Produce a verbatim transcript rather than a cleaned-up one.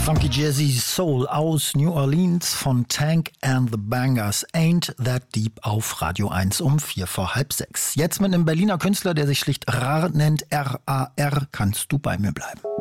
Funky Jazzy Soul aus New Orleans von Tank and the Bangers. Ain't That Deep auf Radio eins um vier vor halb sechs. Jetzt mit einem Berliner Künstler, der sich schlicht R A R nennt. R A R. Kannst du bei mir bleiben?